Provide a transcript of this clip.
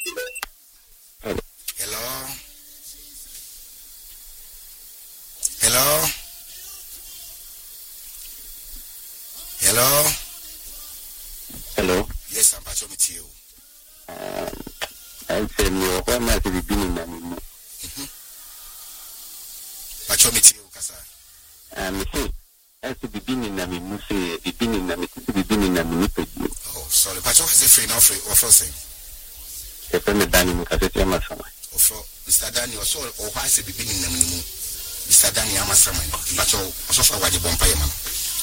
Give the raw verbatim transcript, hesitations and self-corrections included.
Hello. Hello. Hello. Hello. Yes, I'm Pacho with you. Um, I said no. Why am I to be beginning na me? Pacho with you, Kasa. Um, see, I to be beginning na me. Say beginning na me. To be beginning na me. Oh, sorry. Pacho has a free now free or frosting. If I'm a Danny, I said I'm a son. Or for Mister Danny or so, or why say beginning na me? Mister Danny, I'm a sermon. Pacho, so far, what you want, Payman.